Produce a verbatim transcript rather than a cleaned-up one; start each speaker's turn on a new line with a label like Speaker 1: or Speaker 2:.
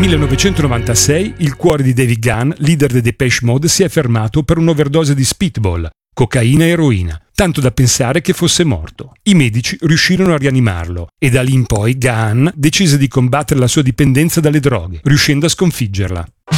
Speaker 1: millenovecentonovantasei il cuore di David Gunn, leader dei Depeche Mode, si è fermato per un'overdose di speedball, cocaina e eroina, tanto da pensare che fosse morto. I medici riuscirono a rianimarlo e da lì in poi Gunn decise di combattere la sua dipendenza dalle droghe, riuscendo a sconfiggerla.